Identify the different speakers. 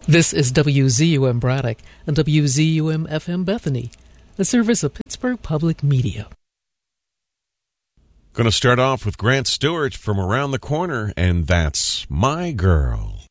Speaker 1: This is WZUM Braddock and WZUM FM Bethany, a service of Pittsburgh Public Media.
Speaker 2: Going to start off with Grant Stewart from Around the Corner, and that's My Girl.